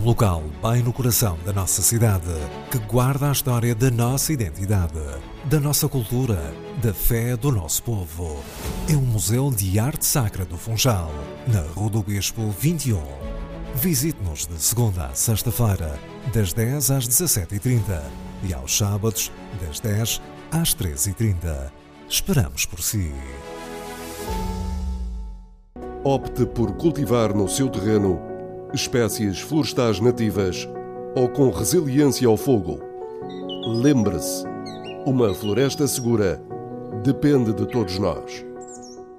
local bem no coração da nossa cidade, que guarda a história da nossa identidade, da nossa cultura, da fé do nosso povo. É um museu de arte sacra do Funchal, na Rua do Bispo 21. Visite-nos de segunda a sexta-feira, das 10 às 17h30 e aos sábados, das 10 às 13h30. Esperamos por si. Opte por cultivar no seu terreno espécies florestais nativas ou com resiliência ao fogo. Lembre-se, uma floresta segura depende de todos nós.